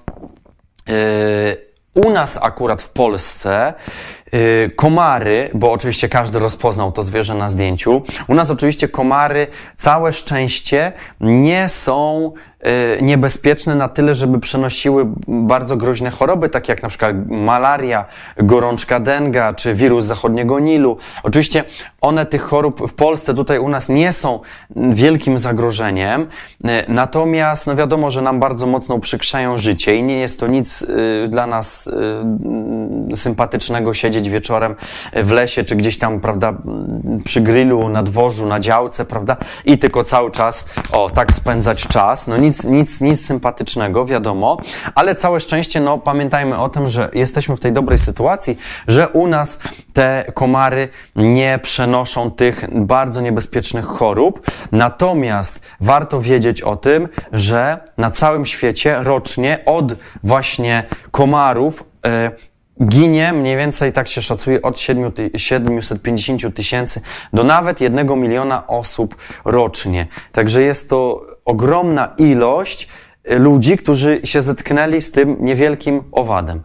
U nas akurat w Polsce komary, bo oczywiście każdy rozpoznał to zwierzę na zdjęciu. U nas oczywiście komary, całe szczęście, nie są niebezpieczne na tyle, żeby przenosiły bardzo groźne choroby, takie jak na przykład malaria, gorączka denga czy wirus zachodniego Nilu. Oczywiście one tych chorób w Polsce, tutaj u nas nie są wielkim zagrożeniem, natomiast no wiadomo, że nam bardzo mocno uprzykrzają życie i nie jest to nic dla nas sympatycznego siedzieć wieczorem w lesie czy gdzieś tam, prawda, przy grillu, na dworzu, na działce, prawda, i tylko cały czas tak spędzać czas. No nic sympatycznego, wiadomo, ale całe szczęście, no pamiętajmy o tym, że jesteśmy w tej dobrej sytuacji, że u nas te komary nie przenoszą tych bardzo niebezpiecznych chorób. Natomiast warto wiedzieć o tym, że na całym świecie rocznie od właśnie komarów ginie mniej więcej, tak się szacuje, od 750 000 do nawet 1 miliona osób rocznie. Także jest to ogromna ilość ludzi, którzy się zetknęli z tym niewielkim owadem.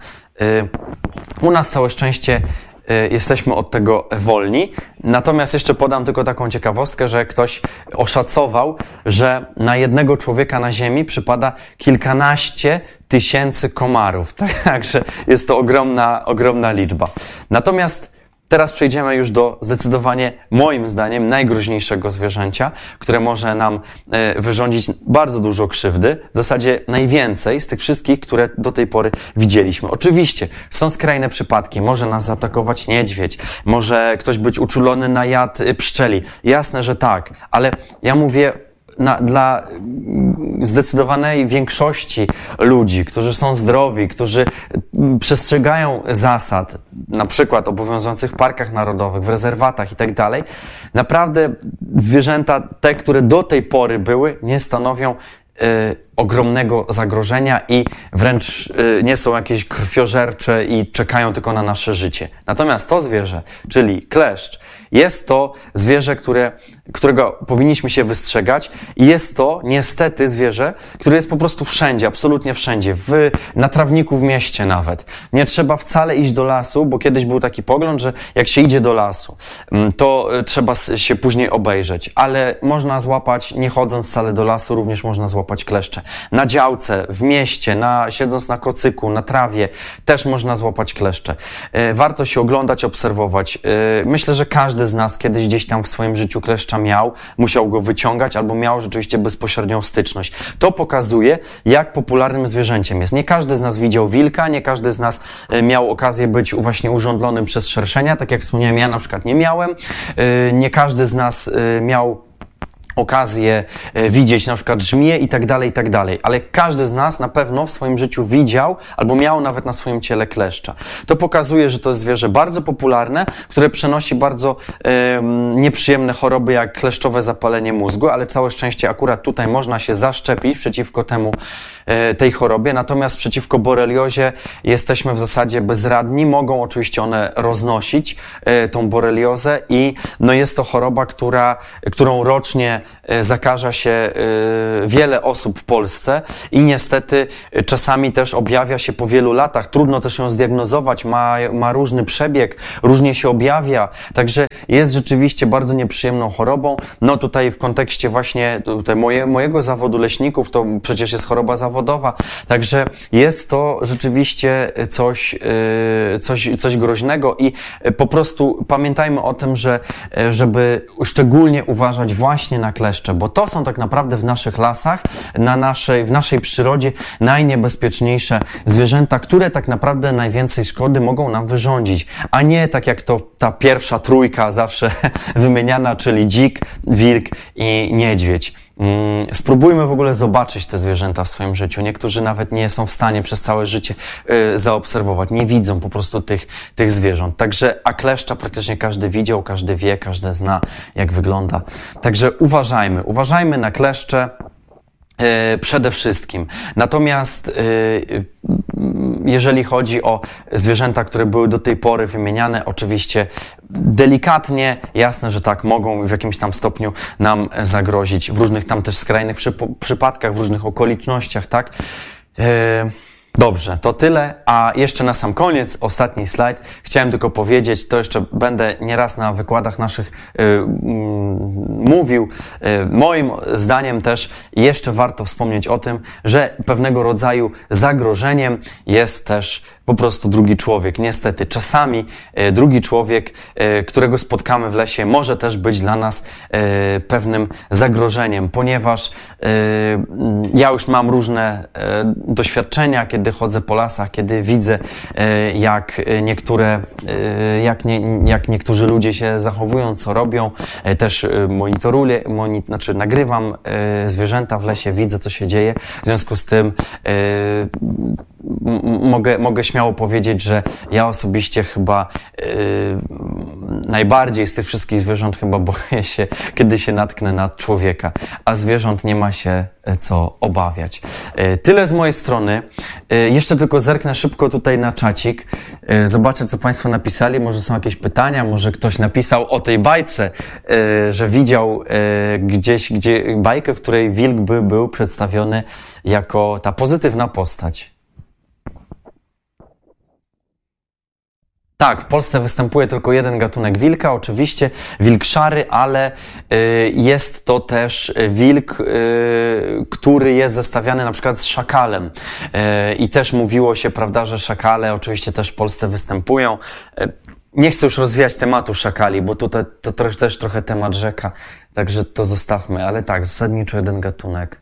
U nas całe szczęście jesteśmy od tego wolni. Natomiast jeszcze podam tylko taką ciekawostkę, że ktoś oszacował, że na jednego człowieka na Ziemi przypada kilkanaście tysięcy komarów. Także jest to ogromna liczba. Natomiast teraz przejdziemy już do zdecydowanie, moim zdaniem, najgroźniejszego zwierzęcia, które może nam wyrządzić bardzo dużo krzywdy. W zasadzie najwięcej z tych wszystkich, które do tej pory widzieliśmy. Oczywiście są skrajne przypadki. Może nas zaatakować niedźwiedź, może ktoś być uczulony na jad pszczeli. Jasne, że tak, ale ja mówię dla zdecydowanej większości ludzi, którzy są zdrowi, którzy przestrzegają zasad, na przykład obowiązujących w parkach narodowych, w rezerwatach i tak dalej, naprawdę zwierzęta, te, które do tej pory były, nie stanowią ogromnego zagrożenia i wręcz nie są jakieś krwiożercze i czekają tylko na nasze życie. Natomiast to zwierzę, czyli kleszcz, jest to zwierzę, którego powinniśmy się wystrzegać i jest to niestety zwierzę, które jest po prostu wszędzie, absolutnie wszędzie, na trawniku w mieście nawet. Nie trzeba wcale iść do lasu, bo kiedyś był taki pogląd, że jak się idzie do lasu, to trzeba się później obejrzeć, ale można złapać, nie chodząc wcale do lasu, również można złapać kleszcze. Na działce, w mieście, siedząc na kocyku, na trawie, też można złapać kleszcze. Warto się oglądać, obserwować. Myślę, że każdy z nas kiedyś gdzieś tam w swoim życiu kleszcza miał, musiał go wyciągać albo miał rzeczywiście bezpośrednią styczność. To pokazuje, jak popularnym zwierzęciem jest. Nie każdy z nas widział wilka, nie każdy z nas miał okazję być właśnie urządlonym przez szerszenia. Tak jak wspomniałem, ja na przykład nie miałem. Nie każdy z nas miał okazję widzieć na przykład żmiję i tak dalej, ale każdy z nas na pewno w swoim życiu widział albo miał nawet na swoim ciele kleszcza. To pokazuje, że to jest zwierzę bardzo popularne, które przenosi bardzo nieprzyjemne choroby jak kleszczowe zapalenie mózgu, ale całe szczęście akurat tutaj można się zaszczepić przeciwko tej chorobie, natomiast przeciwko boreliozie jesteśmy w zasadzie bezradni. Mogą oczywiście one roznosić tą boreliozę i no jest to choroba, którą rocznie zakaża się wiele osób w Polsce i niestety czasami też objawia się po wielu latach. Trudno też ją zdiagnozować, ma różny przebieg, różnie się objawia, także jest rzeczywiście bardzo nieprzyjemną chorobą. No tutaj w kontekście właśnie mojego zawodu leśników to przecież jest choroba zawodowa, także jest to rzeczywiście coś groźnego i po prostu pamiętajmy o tym, żeby szczególnie uważać właśnie na kleszcze, bo to są tak naprawdę w naszych lasach, w naszej przyrodzie najniebezpieczniejsze zwierzęta, które tak naprawdę najwięcej szkody mogą nam wyrządzić, a nie tak jak to ta pierwsza trójka zawsze wymieniana, czyli dzik, wilk i niedźwiedź. Spróbujmy w ogóle zobaczyć te zwierzęta w swoim życiu. Niektórzy nawet nie są w stanie przez całe życie zaobserwować, nie widzą po prostu tych zwierząt. Także, a kleszcza praktycznie każdy widział, każdy wie, każdy zna, jak wygląda. Także uważajmy na kleszcze przede wszystkim. Natomiast jeżeli chodzi o zwierzęta, które były do tej pory wymieniane, oczywiście delikatnie, jasne, że tak, mogą w jakimś tam stopniu nam zagrozić w różnych tam też skrajnych przypadkach, w różnych okolicznościach, tak? Dobrze, to tyle, a jeszcze na sam koniec, ostatni slajd, chciałem tylko powiedzieć, to jeszcze będę nieraz na wykładach naszych mówił, moim zdaniem też jeszcze warto wspomnieć o tym, że pewnego rodzaju zagrożeniem jest też po prostu drugi człowiek. Niestety, czasami drugi człowiek, którego spotkamy w lesie, może też być dla nas pewnym zagrożeniem, ponieważ ja już mam różne doświadczenia, kiedy chodzę po lasach, kiedy widzę, jak niektórzy ludzie się zachowują, co robią. Też nagrywam zwierzęta w lesie, widzę, co się dzieje. W związku z tym mogę śmiało powiedzieć, że ja osobiście chyba najbardziej z tych wszystkich zwierząt chyba boję się, kiedy się natknę na człowieka, a zwierząt nie ma się co obawiać. Tyle z mojej strony. Jeszcze tylko zerknę szybko tutaj na czacik. Zobaczę, co Państwo napisali. Może są jakieś pytania, może ktoś napisał o tej bajce, że widział gdzieś bajkę, w której wilk był przedstawiony jako ta pozytywna postać. Tak, w Polsce występuje tylko jeden gatunek wilka, oczywiście wilk szary, ale jest to też wilk, który jest zestawiany na przykład z szakalem. I też mówiło się, prawda, że szakale oczywiście też w Polsce występują. Nie chcę już rozwijać tematu szakali, bo tutaj to też trochę temat rzeka, także to zostawmy, ale tak, zasadniczo jeden gatunek.